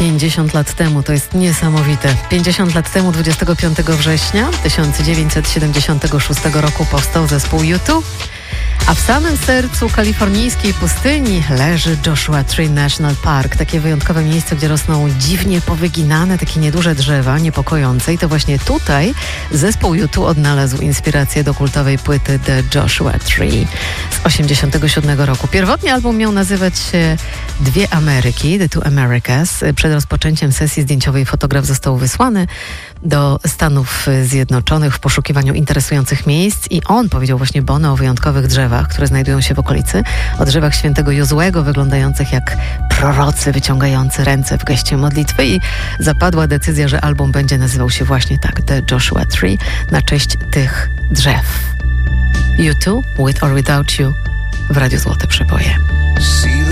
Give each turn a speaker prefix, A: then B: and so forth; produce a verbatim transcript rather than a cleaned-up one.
A: pięćdziesiąt lat temu, to jest niesamowite. pięćdziesiąt lat temu, dwudziestego piątego września tysiąc dziewięćset siedemdziesiątego szóstego roku powstał zespół U two. A w samym sercu kalifornijskiej pustyni leży Joshua Tree National Park. Takie wyjątkowe miejsce, gdzie rosną dziwnie powyginane, takie nieduże drzewa, niepokojące. I to właśnie tutaj zespół U two odnalazł inspirację do kultowej płyty The Joshua Tree z osiemdziesiątego siódmego roku. Pierwotnie album miał nazywać się Dwie Ameryki, The Two Americas. Przed rozpoczęciem sesji zdjęciowej fotograf został wysłany do Stanów Zjednoczonych w poszukiwaniu interesujących miejsc i on powiedział właśnie Bono o wyjątkowych drzewach, które znajdują się w okolicy, o drzewach świętego Jozłego wyglądających jak prorocy wyciągający ręce w geście modlitwy i zapadła decyzja, że album będzie nazywał się właśnie tak, The Joshua Tree, na cześć tych drzew. U two, With or Without You w Radiu Złote Przeboje.